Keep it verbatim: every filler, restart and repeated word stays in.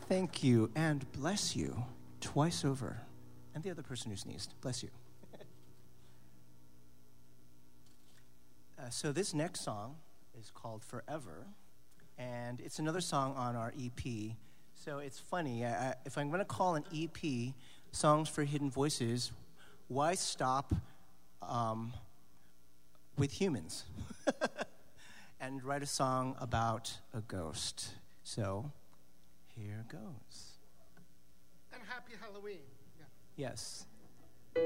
Thank you, and bless you twice over. And the other person who sneezed, bless you. uh, so this next song is called Forever, and it's another song on our E P. So it's funny, I, I, if I'm going to call an E P Songs for Hidden Voices, why stop um, with humans and write a song about a ghost? So here goes. And happy Halloween. Yeah. Yes.